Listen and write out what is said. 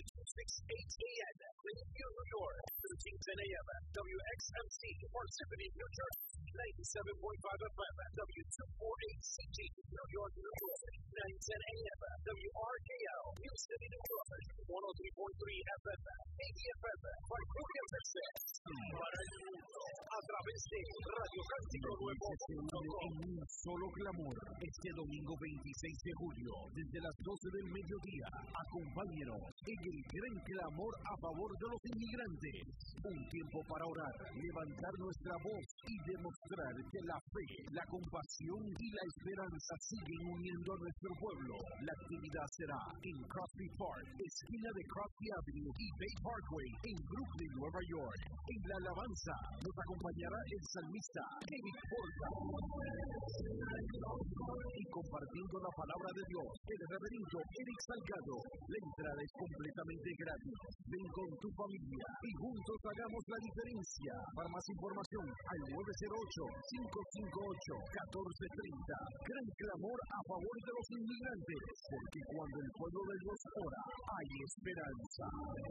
680 Greenview, New York. 1310 AM. WXMC, Parsippany, New Jersey. 97.5 FM. W248CG, New York, New York. 910 AM. WRKL, New City, New York. 103.3 FM. ADFM, Vancouver, Texas. Para el mundo, a través de Radio Cántico Nuevo. En un solo clamor, este domingo 26 de julio, desde las 12 del mediodía, acompáñenos en el gran clamor a favor de los inmigrantes. Un tiempo para orar, levantar nuestra voz y demostrar que la fe, la compasión y la esperanza siguen uniendo a nuestro pueblo. La actividad será en Crosby Park, esquina de Crosby Avenue y Bay Parkway, en Brooklyn, Nueva York. En la alabanza nos acompañará el salmista Eric Porta. Y compartiendo la palabra de Dios, el reverendo Eric Salgado. La entrada es completamente gratis. Ven con tu familia y juntos hagamos la diferencia. Para más información, al 908-558-1430. Gran clamor a favor de los inmigrantes, porque cuando el pueblo de Dios ora, hay esperanza.